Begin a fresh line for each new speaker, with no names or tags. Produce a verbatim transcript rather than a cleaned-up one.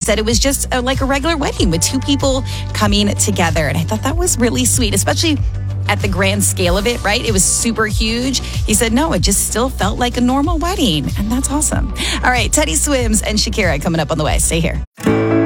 said it was just a, like a regular wedding with two people coming together. And I thought that was really sweet, especially at the grand scale of it, right? It was super huge. He said, no, it just still felt like a normal wedding. And that's awesome. All right, Teddy Swims and Shakira coming up on the way. Stay here.